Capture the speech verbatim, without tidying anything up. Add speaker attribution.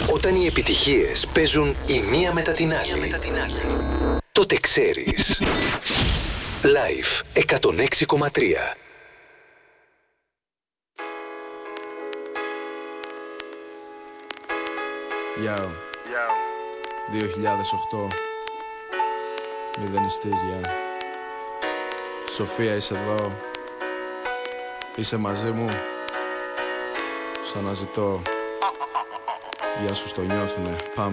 Speaker 1: Όταν οι επιτυχίες παίζουν η μία μετά την άλλη, τότε ξέρεις. Live εκατόν έξι κόμμα τρία.
Speaker 2: Yo. δύο χιλιάδες οκτώ. Μηδενιστής, yeah. Σοφία, είσαι εδώ. Είσαι μαζί μου. Σ' αναζητώ. Γεια σου, στο νιώθουνε. Πάμε.